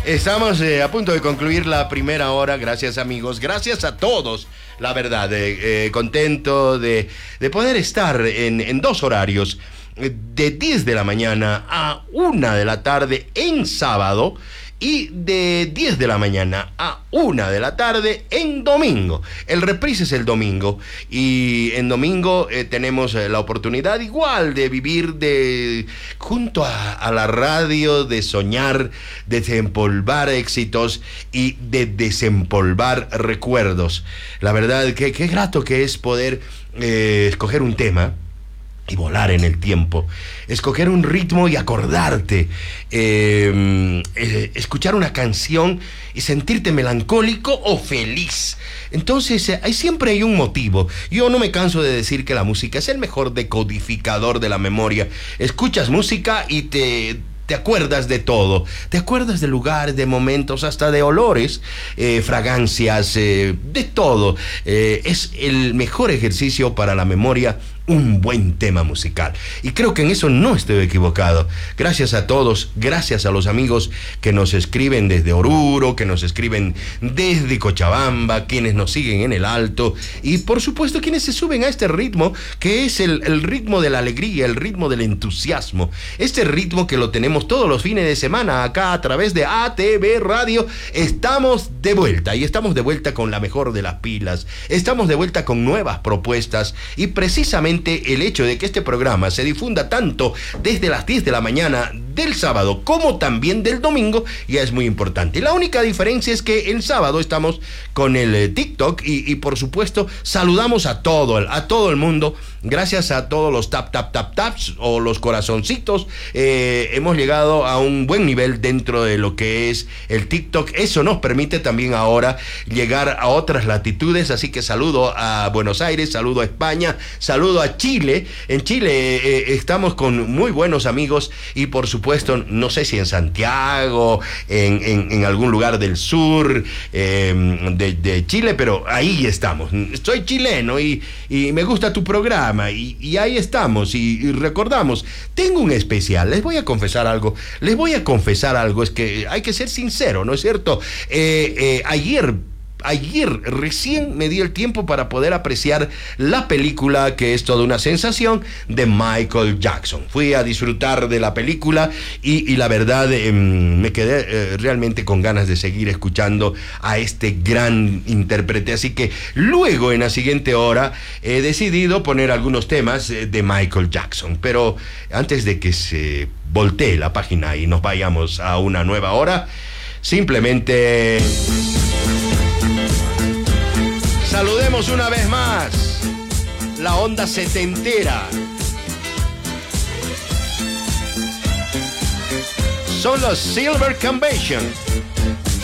Estamos a punto de concluir la primera hora. Gracias, amigos. Gracias a todos. La verdad, contento de poder estar en dos horarios. De 10 de la mañana a 1 de la tarde en sábado. Y de 10 de la mañana a 1 de la tarde en domingo. El reprise es el domingo. Y en domingo tenemos la oportunidad igual de vivir junto a la radio, de soñar, de desempolvar éxitos y de desempolvar recuerdos. La verdad, qué grato que es poder escoger un tema y volar en el tiempo, escoger un ritmo y acordarte, escuchar una canción y sentirte melancólico o feliz. Entonces, siempre hay un motivo. Yo no me canso de decir que la música es el mejor decodificador de la memoria. Escuchas música y te acuerdas de todo, te acuerdas de lugares, de momentos, hasta de olores, fragancias, de todo. Es el mejor ejercicio para la memoria, un buen tema musical. Y creo que en eso no estoy equivocado. Gracias a todos, gracias a los amigos que nos escriben desde Oruro, que nos escriben desde Cochabamba, quienes nos siguen en el Alto y por supuesto quienes se suben a este ritmo que es el ritmo de la alegría, el ritmo del entusiasmo. Este ritmo que lo tenemos todos los fines de semana acá a través de ATV Radio. Estamos de vuelta y estamos de vuelta con la mejor de las pilas. Estamos de vuelta con nuevas propuestas y precisamente el hecho de que este programa se difunda tanto desde las 10 de la mañana del sábado como también del domingo ya es muy importante. La única diferencia es que el sábado estamos con el TikTok y por supuesto saludamos a todo el mundo. Gracias a todos los taps o los corazoncitos, hemos llegado a un buen nivel dentro de lo que es el TikTok. Eso nos permite también ahora llegar a otras latitudes, así que saludo a Buenos Aires, saludo a España, saludo a Chile. En Chile estamos con muy buenos amigos y por supuesto, no sé si en Santiago, en algún lugar del sur de Chile, pero ahí estamos. Soy chileno y me gusta tu programa. Y ahí estamos y recordamos, tengo un especial, les voy a confesar algo, es que hay que ser sincero, ¿no es cierto? Ayer recién me di el tiempo para poder apreciar la película que es toda una sensación de Michael Jackson. Fui a disfrutar de la película y la verdad me quedé realmente con ganas de seguir escuchando a este gran intérprete. Así que luego en la siguiente hora he decidido poner algunos temas de Michael Jackson. Pero antes de que se voltee la página y nos vayamos a una nueva hora, simplemente saludemos una vez más la onda setentera. Son los Silver Convention.